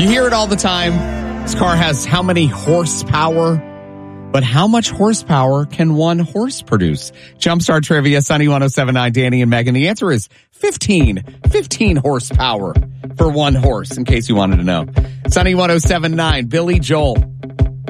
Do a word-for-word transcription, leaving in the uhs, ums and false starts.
You hear it all the time. This car has how many horsepower? But how much horsepower can one horse produce? Jumpstart Trivia, Sunny one oh seven point nine, Danny and Megan. The answer is fifteen. fifteen horsepower for one horse, in case you wanted to know. Sunny one oh seven point nine, Billy Joel.